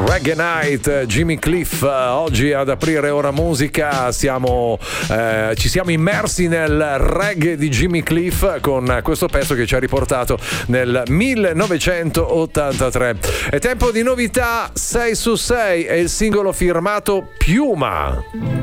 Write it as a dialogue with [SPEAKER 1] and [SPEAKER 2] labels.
[SPEAKER 1] Reggae Night, Jimmy Cliff. Oggi ad aprire Ora Musica ci siamo immersi nel reggae di Jimmy Cliff con questo pezzo che ci ha riportato nel 1983. È tempo di novità. 6 su 6 è il singolo firmato Piuma.